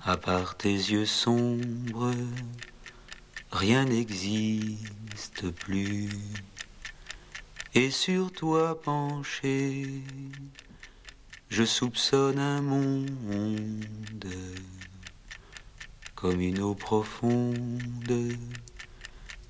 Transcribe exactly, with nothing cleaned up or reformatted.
À part tes yeux sombres, rien n'existe plus. Et sur toi penché, je soupçonne un monde comme une eau profonde